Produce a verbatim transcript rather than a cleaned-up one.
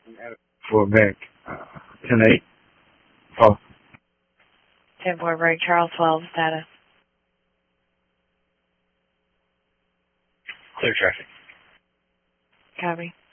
for back uh, ten eight. Oh, ten four break, Charles twelve, status. Clear traffic. Copy.